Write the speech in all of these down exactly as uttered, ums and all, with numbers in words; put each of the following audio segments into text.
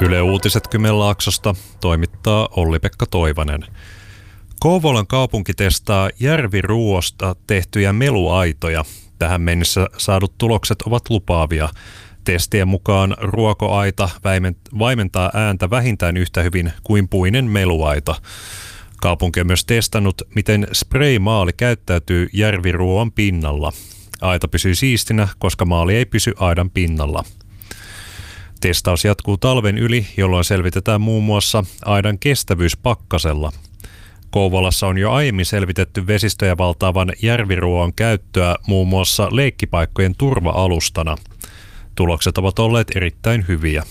Yle Uutiset Kymenlaaksosta toimittaa Olli-Pekka Toivanen. Kouvolan kaupunki testaa järviruosta tehtyjä meluaitoja. Tähän mennessä saadut tulokset ovat lupaavia. Testien mukaan ruokoaita vaimentaa ääntä vähintään yhtä hyvin kuin puinen meluaita. Kaupunki on myös testannut, miten spraymaali käyttäytyy järviruoan pinnalla. Aita pysyy siistinä, koska maali ei pysy aidan pinnalla. Testaus jatkuu talven yli, jolloin selvitetään muun muassa aidan kestävyys pakkasella. Kouvolassa on jo aiemmin selvitetty vesistöjä valtaavan järviruoan käyttöä muun muassa leikkipaikkojen turva-alustana. Tulokset ovat olleet erittäin hyviä.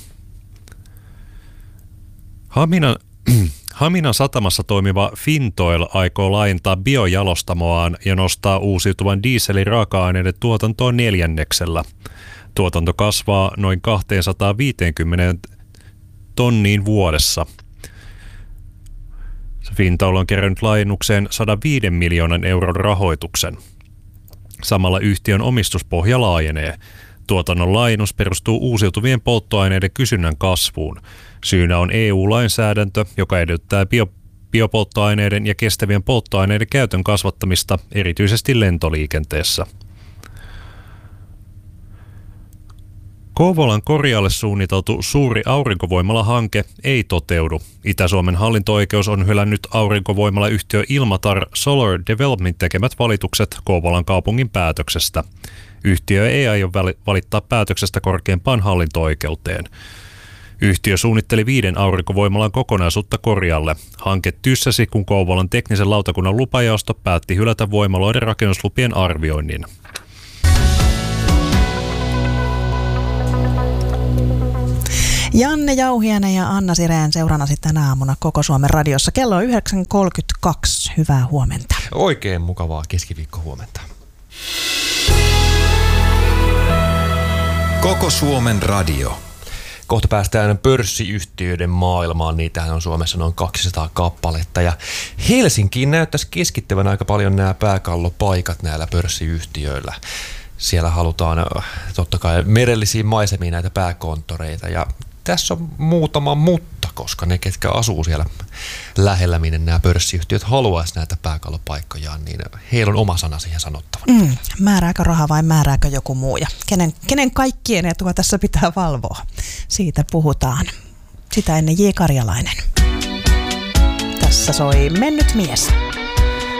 Haminan, Haminan satamassa toimiva Fintoil aikoo laajentaa biojalostamoaan ja nostaa uusiutuvan dieselin raaka-aineiden tuotantoon neljänneksellä. Tuotanto kasvaa noin kaksisataaviisikymmentä tonniin vuodessa. Fintoil on kerännyt laajennukseen sata viisi miljoonan euron rahoituksen. Samalla yhtiön omistuspohja laajenee. Tuotannon laajennus perustuu uusiutuvien polttoaineiden kysynnän kasvuun. Syynä on E U-lainsäädäntö, joka edellyttää bio, biopolttoaineiden ja kestävien polttoaineiden käytön kasvattamista erityisesti lentoliikenteessä. Kouvolan Korjalle suunniteltu suuri aurinkovoimala-hanke ei toteudu. Itä-Suomen hallinto-oikeus on hylännyt aurinkovoimalayhtiö Ilmatar Solar Development tekemät valitukset Kouvolan kaupungin päätöksestä. Yhtiö ei aio valittaa päätöksestä korkeimpaan hallinto-oikeuteen. Yhtiö suunnitteli viiden aurinkovoimalan kokonaisuutta Korjalle. Hanke tyssäsi, kun Kouvolan teknisen lautakunnan lupajaosto päätti hylätä voimaloiden rakennuslupien arvioinnin. Janne Jauhiainen ja Anna Sireen seurannasi tänä aamuna Koko Suomen radiossa. Kello on yhdeksän kolmekymmentäkaksi. Hyvää huomenta. Oikein mukavaa keskiviikkohuomenta. Koko Suomen radio. Kohta päästään pörssiyhtiöiden maailmaan. Niitähän on Suomessa noin kaksisataa kappaletta. Ja Helsinkiin näyttäisi keskittävän aika paljon nämä pääkallopaikat näillä pörssiyhtiöillä. Siellä halutaan totta kai merellisiin maisemiin näitä pääkonttoreita ja tässä on muutama mutta, koska ne, ketkä asuu siellä lähellä, minne nämä pörssiyhtiöt haluaisi näitä pääkallopaikkojaan, niin heillä on oma sana siihen sanottavana. Mm, määrääkö raha vai määrääkö joku muu ja kenen, kenen kaikkien etua tässä pitää valvoa? Siitä puhutaan. Sitä ennen J. Karjalainen. Tässä soi Mennyt mies.